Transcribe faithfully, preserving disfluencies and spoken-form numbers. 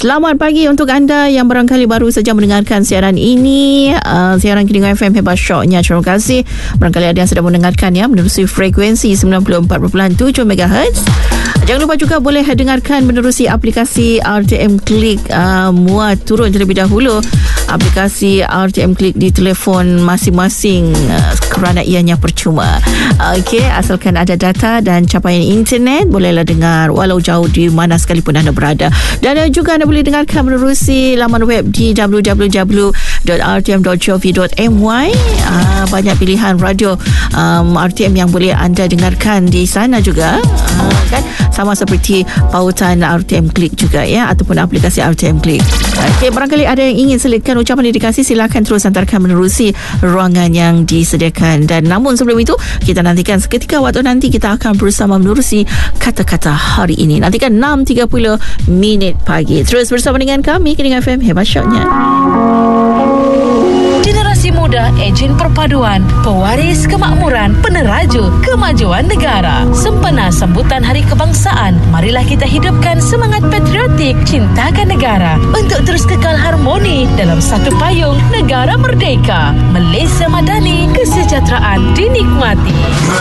Selamat pagi untuk anda yang barangkali baru saja mendengarkan siaran ini, uh, siaran Kidingau F M Hebat Syoknya. Terima kasih. Barangkali ada yang sedang mendengarkan ya menerusi frekuensi sembilan puluh empat perpuluhan tujuh megahertz. Jangan lupa juga boleh dengarkan menerusi aplikasi R T M Click. Uh, muat turun terlebih dahulu aplikasi R T M Click di telefon masing-masing uh, kerana ianya percuma. Okey, asalkan ada data dan capaian internet, bolehlah dengar walau jauh di mana sekalipun anda berada. Dan uh, juga anda boleh dengarkan menerusi laman web di w w w dot r t m dot gov dot m y. Uh, banyak pilihan radio um, R T M yang boleh anda dengarkan di sana juga. Uh, kan sama seperti pautan R T M Click juga ya, ataupun aplikasi R T M Click. Okey, barangkali ada yang ingin selitkan ucapan dedikasi, silakan terus hantarkan menerusi ruangan yang disediakan. Dan namun sebelum itu, kita nantikan seketika waktu nanti kita akan bersama menerusi kata-kata hari ini. Nantikan enam tiga puluh minit pagi. Terus bersama dengan kami Kidingau F M Hebat Syoknya. Generasi muda, ejen perpaduan, pewaris kemakmuran, peneraju kemajuan negara. Sempena sambutan Hari Kebangsaan, marilah kita hidupkan semangat patriotik, cintakan negara untuk terus kekal harmoni dalam satu payung negara merdeka. Malaysia Madani, kesejahteraan dinikmati.